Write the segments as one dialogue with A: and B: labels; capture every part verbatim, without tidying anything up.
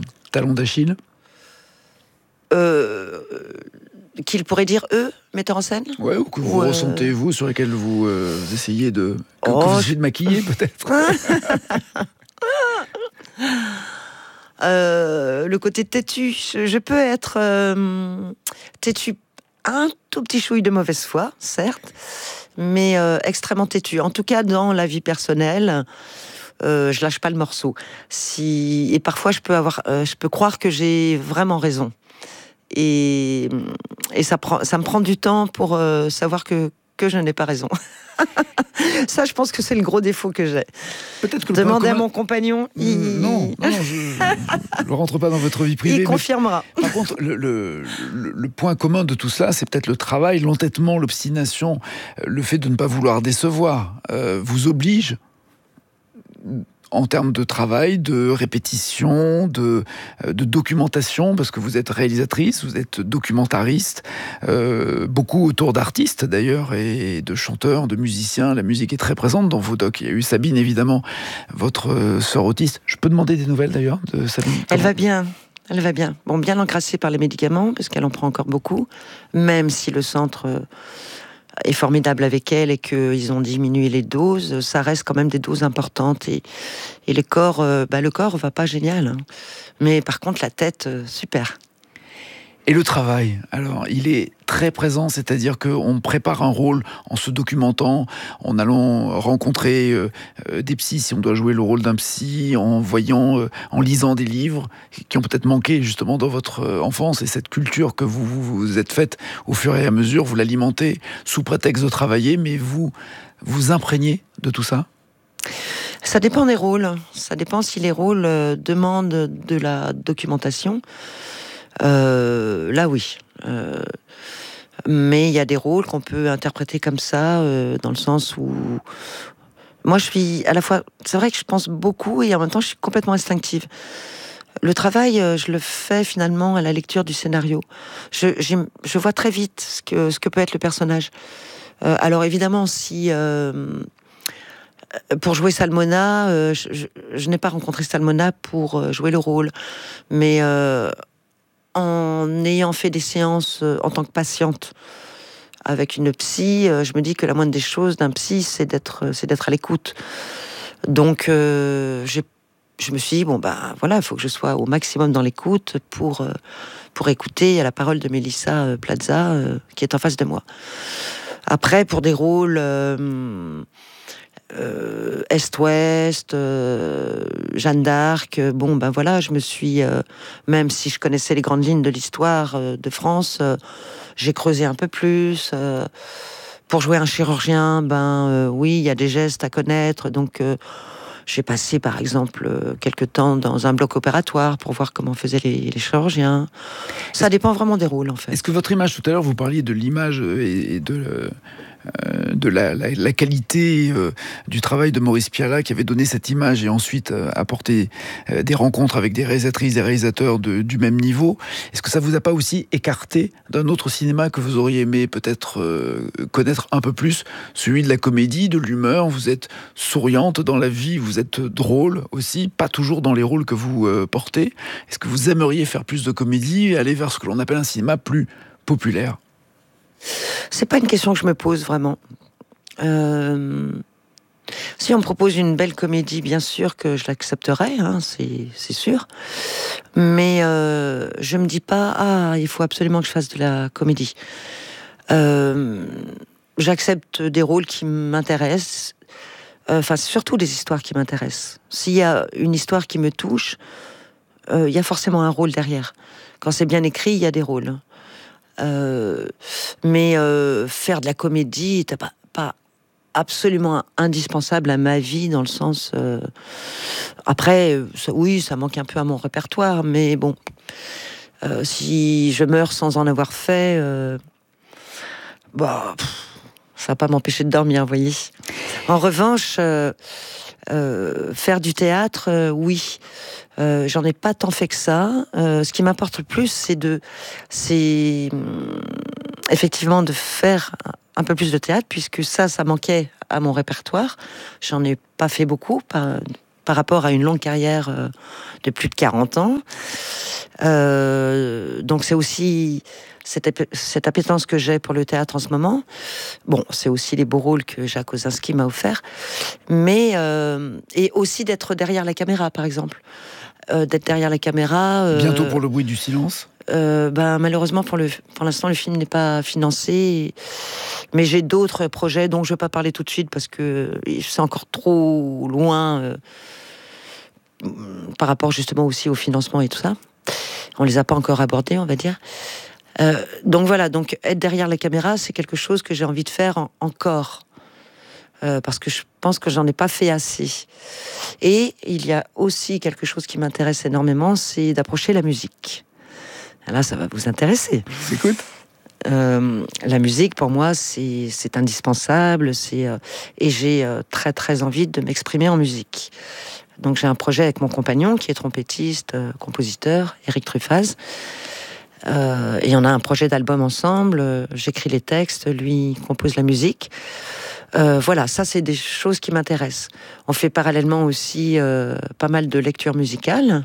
A: talon d'Achille ?
B: euh, Qu'ils pourraient dire, eux, metteurs en scène ?
A: Ouais, ou que vous
B: ou euh...
A: ressentez, vous, sur lesquels vous euh, essayez de... Que,
B: oh,
A: que vous essayez de maquiller, peut-être.
B: euh, Le côté têtu. Je, je peux être euh, têtu, un tout petit chouille de mauvaise foi, certes, mais euh, extrêmement têtu. En tout cas, dans la vie personnelle, euh, je lâche pas le morceau. Si... Et parfois, je peux, avoir, euh, je peux croire que j'ai vraiment raison. Et, et ça, prend, ça me prend du temps pour euh, savoir que, que je n'ai pas raison. Ça, je pense que c'est le gros défaut que j'ai.
A: Peut-être que
B: Demandez
A: commun...
B: à mon compagnon. Il...
A: Non, non, non, je ne rentre pas dans votre vie privée.
B: Il confirmera.
A: Mais, par contre, le, le, le, le point commun de tout cela, c'est peut-être le travail, l'entêtement, l'obstination, le fait de ne pas vouloir décevoir, euh, vous oblige, en termes de travail, de répétition, de, de documentation, parce que vous êtes réalisatrice, vous êtes documentariste, euh, beaucoup autour d'artistes d'ailleurs, et de chanteurs, de musiciens. La musique est très présente dans vos docs. Il y a eu Sabine, évidemment, votre euh, sœur autiste. Je peux demander des nouvelles d'ailleurs de Sabine ?
B: Elle va bien. Elle va bien. Bon, bien encrassée par les médicaments, parce qu'elle en prend encore beaucoup, même si le centre... Euh... est formidable avec elle et qu'ils ont diminué les doses, ça reste quand même des doses importantes et, et le corps, euh, bah le corps va pas génial, hein. Mais par contre la tête, euh, super.
A: Et le travail, alors, il est très présent, c'est-à-dire qu'on prépare un rôle en se documentant, en allant rencontrer euh, des psys, si on doit jouer le rôle d'un psy, en voyant, euh, en lisant des livres qui ont peut-être manqué justement dans votre enfance, et cette culture que vous vous, vous êtes faite au fur et à mesure, vous l'alimentez sous prétexte de travailler, mais vous vous imprégnez de tout ça ?
B: Ça dépend des rôles, ça dépend si les rôles euh, demandent de la documentation. Euh, là oui, euh, mais il y a des rôles qu'on peut interpréter comme ça, euh, dans le sens où moi je suis à la fois, c'est vrai que je pense beaucoup et en même temps je suis complètement instinctive. Le travail, euh, je le fais finalement à la lecture du scénario. Je, je vois très vite ce que, ce que peut être le personnage. Euh, alors évidemment, si euh, pour jouer Salmona, euh, je, je, je n'ai pas rencontré Salmona pour euh, jouer le rôle, mais euh, en ayant fait des séances euh, en tant que patiente avec une psy, euh, je me dis que la moindre des choses d'un psy, c'est d'être, c'est d'être à l'écoute. Donc, euh, j'ai, je me suis dit, bon, ben voilà, il faut que je sois au maximum dans l'écoute pour, euh, pour écouter la parole de Mélissa euh, Plaza, euh, qui est en face de moi. Après, pour des rôles... Euh, Euh, Est-Ouest, euh, Jeanne d'Arc, euh, bon ben voilà, je me suis, euh, même si je connaissais les grandes lignes de l'histoire euh, de France, euh, j'ai creusé un peu plus. Euh, pour jouer un chirurgien, ben euh, oui, il y a des gestes à connaître, donc euh, j'ai passé par exemple euh, quelques temps dans un bloc opératoire pour voir comment faisaient les, les chirurgiens. Ça dépend vraiment des rôles en fait.
A: Est-ce que votre image, tout à l'heure vous parliez de l'image et de... Euh... de la, la, la qualité euh, du travail de Maurice Pialat qui avait donné cette image et ensuite euh, apporté euh, des rencontres avec des réalisatrices, des réalisateurs de, du même niveau. Est-ce que ça vous a pas aussi écarté d'un autre cinéma que vous auriez aimé peut-être euh, connaître un peu plus, celui de la comédie, de l'humeur? Vous êtes souriante dans la vie, vous êtes drôle aussi, pas toujours dans les rôles que vous euh, portez. Est-ce que vous aimeriez faire plus de comédie et aller vers ce que l'on appelle un cinéma plus populaire?
B: C'est pas une question que je me pose vraiment. Euh... Si on me propose une belle comédie, bien sûr que je l'accepterai, hein, c'est, c'est sûr. Mais euh, je me dis pas, ah, il faut absolument que je fasse de la comédie. Euh, j'accepte des rôles qui m'intéressent, enfin euh, surtout des histoires qui m'intéressent. S'il y a une histoire qui me touche, euh, il y a forcément un rôle derrière. Quand c'est bien écrit, il y a des rôles. Euh, mais euh, faire de la comédie, t'as pas, pas absolument indispensable à ma vie dans le sens. Euh, après, ça, oui, ça manque un peu à mon répertoire, mais bon, euh, si je meurs sans en avoir fait, euh, bah, pff, ça va pas m'empêcher de dormir, vous voyez. En revanche, euh, euh, faire du théâtre, euh, oui. Euh, j'en ai pas tant fait que ça. Euh, ce qui m'importe le plus, c'est de, c'est euh, effectivement de faire un peu plus de théâtre, puisque ça, ça manquait à mon répertoire. J'en ai pas fait beaucoup, pas, par rapport à une longue carrière euh, de plus de quarante ans. Euh, donc c'est aussi cette, ép- cette appétence que j'ai pour le théâtre en ce moment. Bon, c'est aussi les beaux rôles que Jacques Osinski m'a offert, mais euh, et aussi d'être derrière la caméra, par exemple, euh, d'être derrière la caméra. Euh,
A: Bientôt pour le bruit du silence.
B: Euh, ben, malheureusement, pour, le, pour l'instant, le film n'est pas financé. Mais j'ai d'autres projets dont je ne vais pas parler tout de suite parce que c'est encore trop loin euh, par rapport justement aussi au financement et tout ça. On ne les a pas encore abordés, on va dire. Euh, donc voilà, donc être derrière la caméra, c'est quelque chose que j'ai envie de faire en, encore. Euh, parce que je pense que j'en ai pas fait assez. Et il y a aussi quelque chose qui m'intéresse énormément, c'est d'approcher la musique. Là, ça va vous intéresser.
A: Écoute.
B: Euh, la musique, pour moi, c'est, c'est indispensable. C'est, euh, et j'ai euh, très, très envie de m'exprimer en musique. Donc, j'ai un projet avec mon compagnon, qui est trompettiste, euh, compositeur, Eric Truffaz. Euh, et on a un projet d'album ensemble. Euh, j'écris les textes, lui compose la musique. Euh, voilà, ça, c'est des choses qui m'intéressent. On fait parallèlement aussi euh, pas mal de lectures musicales.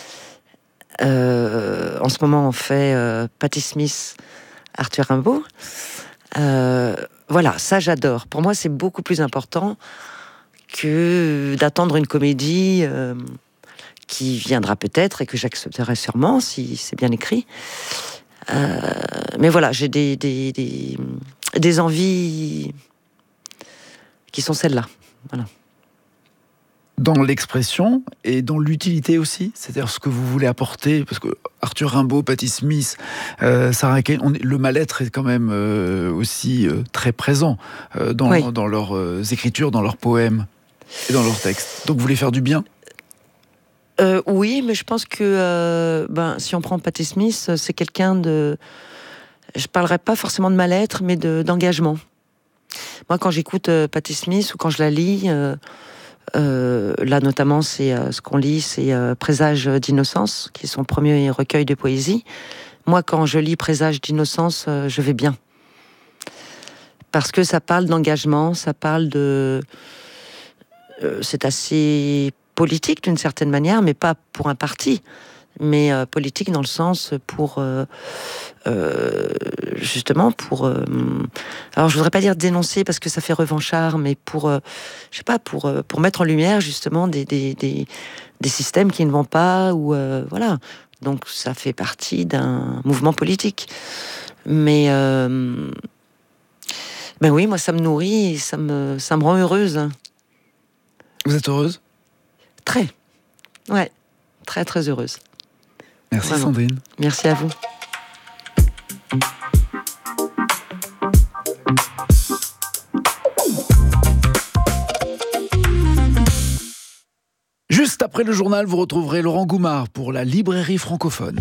B: Euh, en ce moment, on fait euh, Patti Smith, Arthur Rimbaud. Euh, voilà, ça j'adore. Pour moi, c'est beaucoup plus important que d'attendre une comédie euh, qui viendra peut-être et que j'accepterai sûrement si c'est bien écrit. Euh, mais voilà, j'ai des, des, des, des envies qui sont celles-là. Voilà.
A: Dans l'expression et dans l'utilité aussi, c'est-à-dire ce que vous voulez apporter, parce que Arthur Rimbaud, Patti Smith, euh, Sarah Kane, on est, le mal-être est quand même euh, aussi euh, très présent euh, dans, oui. dans leurs euh, écritures, dans leurs poèmes et dans leurs textes. Donc vous voulez faire du bien ?
B: euh, Oui, mais je pense que euh, ben, si on prend Patti Smith, c'est quelqu'un de... Je parlerai pas forcément de mal-être, mais de, d'engagement. Moi, quand j'écoute euh, Patti Smith ou quand je la lis... Euh, Euh, là notamment c'est euh, ce qu'on lit, c'est euh, Présage d'innocence, qui est son premier recueil de poésie. Moi, quand je lis Présage d'innocence, euh, je vais bien, parce que ça parle d'engagement, ça parle de euh, c'est assez politique d'une certaine manière, mais pas pour un parti, mais euh, politique dans le sens pour euh, euh, justement pour euh, alors je voudrais pas dire dénoncer parce que ça fait revanchard, mais pour euh, je sais pas pour euh, pour mettre en lumière justement des des des, des systèmes qui ne vont pas, ou euh, voilà, donc ça fait partie d'un mouvement politique, mais euh, ben oui, moi ça me nourrit et ça me ça me rend heureuse.
A: Vous êtes heureuse ?
B: Très, ouais, très très heureuse.
A: Merci
B: Vraiment.
A: Sandrine.
B: Merci à vous.
A: Juste après le journal, vous retrouverez Laurent Goumard pour la librairie francophone.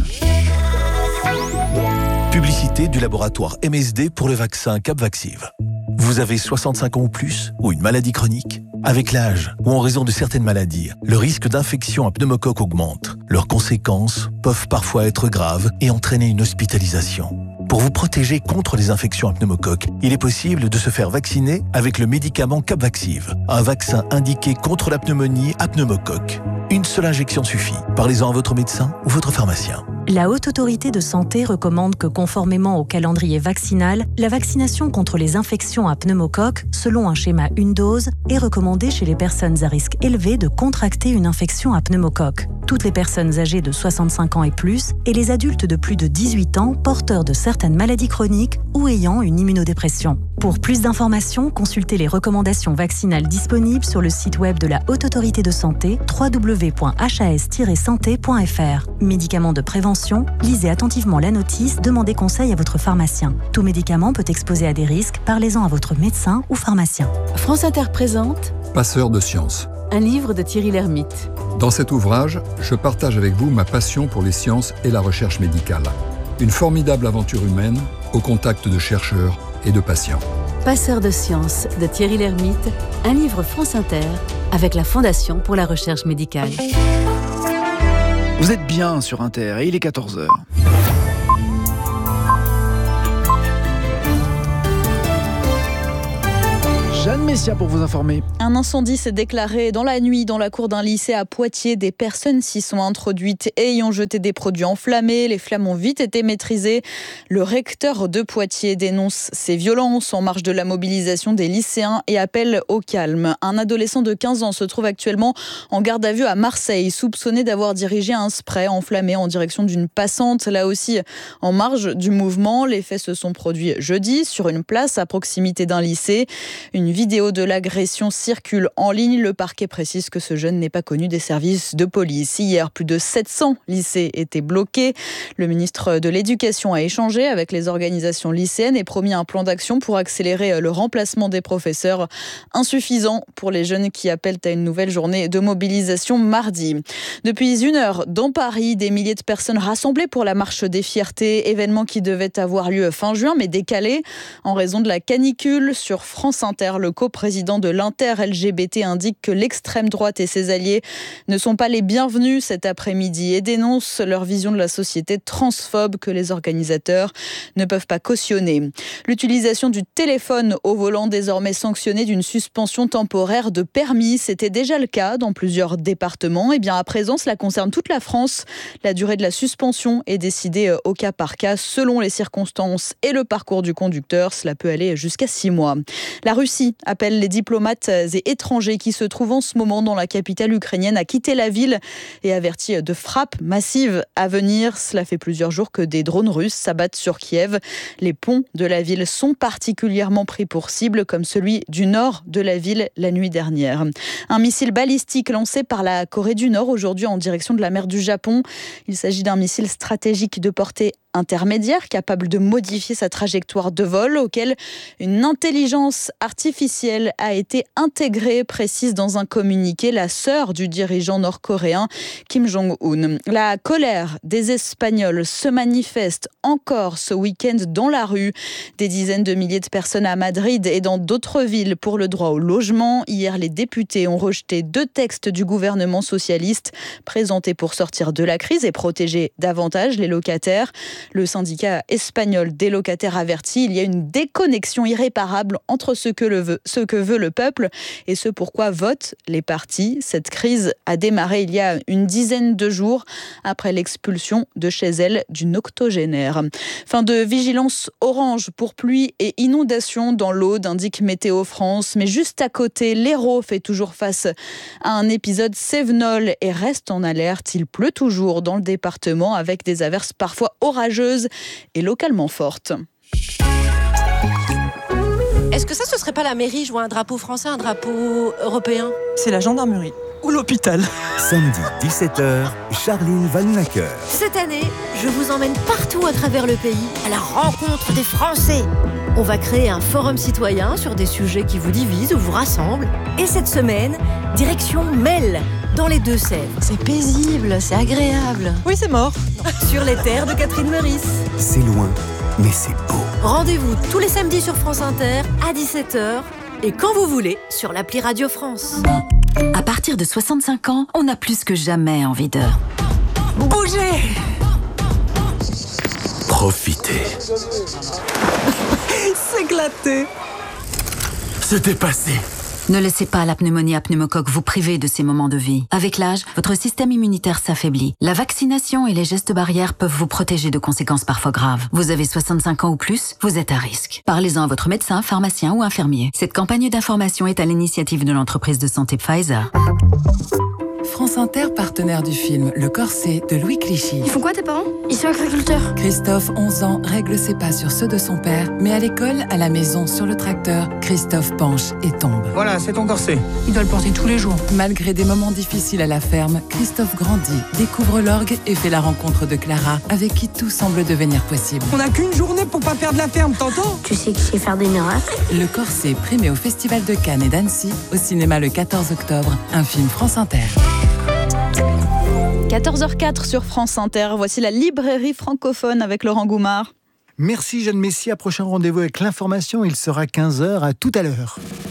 C: Publicité du laboratoire M S D pour le vaccin Capvaxive. Vous avez soixante-cinq ans ou plus, ou une maladie chronique ? Avec l'âge, ou en raison de certaines maladies, le risque d'infection à pneumocoque augmente. Leurs conséquences peuvent parfois être graves et entraîner une hospitalisation. Pour vous protéger contre les infections à pneumocoque, il est possible de se faire vacciner avec le médicament Capvaxive, un vaccin indiqué contre la pneumonie à pneumocoque. Une seule injection suffit. Parlez-en à votre médecin ou votre pharmacien.
D: La Haute Autorité de Santé recommande que, conformément au calendrier vaccinal, la vaccination contre les infections à pneumocoque, selon un schéma une dose, est recommandée chez les personnes à risque élevé de contracter une infection à pneumocoque. Toutes les personnes âgées de soixante-cinq ans et plus et les adultes de plus de dix-huit ans porteurs de certaines maladies chroniques ou ayant une immunodépression. Pour plus d'informations, consultez les recommandations vaccinales disponibles sur le site web de la Haute Autorité de Santé, w w w point h a s tiret santé point f r. Médicaments de prévention, lisez attentivement la notice, demandez conseil à votre pharmacien. Tout médicament peut exposer à des risques, parlez-en à votre médecin ou pharmacien.
E: France Inter présente
F: Passeur de sciences,
E: un livre de Thierry Lhermitte.
F: Dans cet ouvrage, je partage avec vous ma passion pour les sciences et la recherche médicale. Une formidable aventure humaine au contact de chercheurs et de patients.
E: Passeur de sciences de Thierry Lhermitte, un livre France Inter avec la Fondation pour la recherche médicale.
A: Vous êtes bien sur Inter et il est quatorze heures. Jeanne Messia pour vous informer.
G: Un incendie s'est déclaré dans la nuit dans la cour d'un lycée à Poitiers. Des personnes s'y sont introduites et y ont jeté des produits enflammés. Les flammes ont vite été maîtrisées. Le recteur de Poitiers dénonce ces violences en marge de la mobilisation des lycéens et appelle au calme. Un adolescent de quinze ans se trouve actuellement en garde à vue à Marseille, soupçonné d'avoir dirigé un spray enflammé en direction d'une passante. Là aussi, en marge du mouvement, les faits se sont produits jeudi sur une place à proximité d'un lycée. Une vidéo de l'agression circule en ligne. Le parquet précise que ce jeune n'est pas connu des services de police. Hier, plus de sept cents lycées étaient bloqués. Le ministre de l'Éducation a échangé avec les organisations lycéennes et promis un plan d'action pour accélérer le remplacement des professeurs. Insuffisant pour les jeunes qui appellent à une nouvelle journée de mobilisation mardi. Depuis une heure, dans Paris, des milliers de personnes rassemblées pour la marche des fiertés, événement qui devait avoir lieu fin juin mais décalé en raison de la canicule. Sur France Inter, le coprésident de l'Inter-L G B T indique que l'extrême droite et ses alliés ne sont pas les bienvenus cet après-midi et dénonce leur vision de la société transphobe que les organisateurs ne peuvent pas cautionner. L'utilisation du téléphone au volant désormais sanctionnée d'une suspension temporaire de permis, c'était déjà le cas dans plusieurs départements. Et bien à présent, cela concerne toute la France. La durée de la suspension est décidée au cas par cas selon les circonstances et le parcours du conducteur. Cela peut aller jusqu'à six mois. La Russie appelle les diplomates et étrangers qui se trouvent en ce moment dans la capitale ukrainienne à quitter la ville et avertit de frappes massives à venir. Cela fait plusieurs jours que des drones russes s'abattent sur Kiev. Les ponts de la ville sont particulièrement pris pour cible, comme celui du nord de la ville la nuit dernière. Un missile balistique lancé par la Corée du Nord aujourd'hui en direction de la mer du Japon. Il s'agit d'un missile stratégique de portée intermédiaire capable de modifier sa trajectoire de vol auquel une intelligence artificielle a été intégrée, précise dans un communiqué la sœur du dirigeant nord-coréen Kim Jong-un. La colère des Espagnols se manifeste encore ce week-end dans la rue. Des dizaines de milliers de personnes à Madrid et dans d'autres villes pour le droit au logement. Hier, les députés ont rejeté deux textes du gouvernement socialiste présentés pour sortir de la crise et protéger davantage les locataires. Le syndicat espagnol des locataires avertit, il y a une déconnexion irréparable entre ce que, le veut, ce que veut le peuple et ce pourquoi votent les partis. Cette crise a démarré il y a une dizaine de jours après l'expulsion de chez elle d'une octogénaire. Fin de vigilance orange pour pluie et inondations dans l'Aude, indique Météo France. Mais juste à côté, l'Hérault fait toujours face à un épisode cévenol et reste en alerte. Il pleut toujours dans le département avec des averses parfois orageuses et localement fortes.
H: Est-ce que ça, ce serait pas la mairie jouer un drapeau français, un drapeau européen ?
I: C'est la gendarmerie ou l'hôpital.
J: Samedi dix-sept heures, Charline Vanhoenacker.
H: Cette année, je vous emmène partout à travers le pays à la rencontre des Français. On va créer un forum citoyen sur des sujets qui vous divisent ou vous rassemblent. Et cette semaine, direction Melle, dans les Deux-Sèvres.
B: C'est paisible, c'est agréable.
I: Oui, c'est mort.
H: Sur les terres de Catherine Meurice.
J: C'est loin, mais c'est beau.
H: Rendez-vous tous les samedis sur France Inter à dix-sept heures et quand vous voulez sur l'appli Radio France.
K: À partir de soixante-cinq ans, on a plus que jamais envie de bouger.
C: Profitez.
I: S'éclater.
C: Se dépasser.
K: Ne laissez pas la pneumonie à pneumocoque vous priver de ces moments de vie. Avec l'âge, votre système immunitaire s'affaiblit. La vaccination et les gestes barrières peuvent vous protéger de conséquences parfois graves. Vous avez soixante-cinq ans ou plus, vous êtes à risque. Parlez-en à votre médecin, pharmacien ou infirmier. Cette campagne d'information est à l'initiative de l'entreprise de santé Pfizer.
L: France Inter, partenaire du film Le Corset de Louis Clichy.
M: Ils font quoi tes parents? Ils sont agriculteurs.
L: Christophe, onze ans, règle ses pas sur ceux de son père, mais à l'école, à la maison, sur le tracteur, Christophe penche et tombe.
N: Voilà, c'est ton corset.
M: Il doit le porter tous les jours.
L: Malgré des moments difficiles à la ferme, Christophe grandit, découvre l'orgue et fait la rencontre de Clara, avec qui tout semble devenir possible.
N: On n'a qu'une journée pour pas perdre la ferme, t'entends?
M: Tu sais que je sais faire des miracles.
L: Le Corset, primé au Festival de Cannes et d'Annecy, au cinéma le quatorze octobre, un film France Inter.
G: quatorze heures quatre sur France Inter, voici la librairie francophone avec Laurent Goumard.
O: Merci Jeanne Messia, prochain rendez-vous avec l'information, il sera quinze heures, à tout à l'heure.